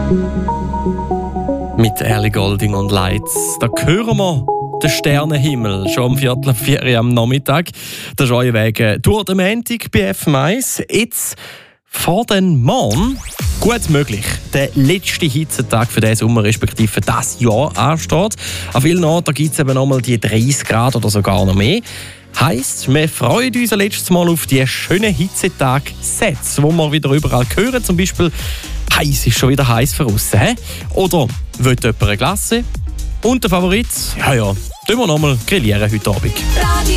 Mit Ellie Goulding und Lights. Da hören wir den Sternenhimmel schon um 3:45 am Nachmittag. Das ist euer Weg durch den Montag bei FM1. Jetzt vor den Morgen, gut möglich, der letzte Hitzetag für diesen Sommer, respektive für das Jahr ansteht. An vielen Orten gibt es eben nochmal die 30 Grad oder sogar noch mehr. Heisst, wir freuen uns ein letztes Mal auf die schönen Hitzetag-Sets, die wir wieder überall hören. Zum Beispiel, heiß ist schon wieder heiß für aussen. Oder will jemand eine Glasse? Und der Favorit? Ja, tun wir nochmal grillieren heute Abend.